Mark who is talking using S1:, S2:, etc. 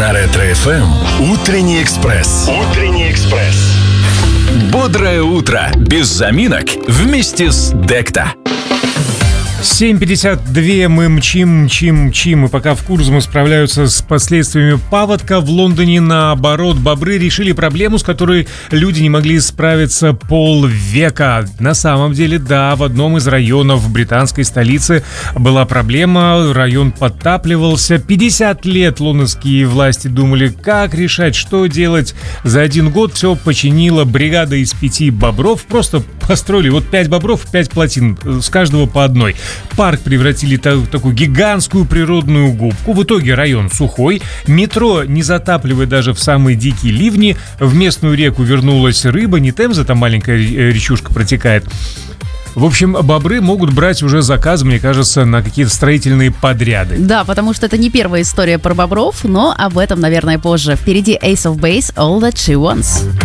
S1: На Ретро-ФМ утренний экспресс. Бодрое утро без заминок вместе с Декта.
S2: 7:52 мы мчим. И пока в Курзаму справляются с последствиями паводка, в Лондоне, наоборот, бобры решили проблему, с которой люди не могли справиться полвека. На самом деле, да, в одном из районов британской столицы была проблема, район подтапливался. 50 лет лондонские власти думали, как решать, что делать. За один год все починила бригада из 5 бобров, просто построили 5 бобров, 5 плотин, с каждого по одной. Парк превратили в такую гигантскую природную губку. В итоге район сухой. Метро не затапливает даже в самые дикие ливни. В местную реку вернулась рыба. Не Темза, там маленькая речушка протекает. В общем, бобры могут брать уже заказы, мне кажется, на какие-то строительные подряды.
S3: Да, потому что это не первая история про бобров, но об этом, наверное, позже. Впереди Ace of Base, All That She Wants.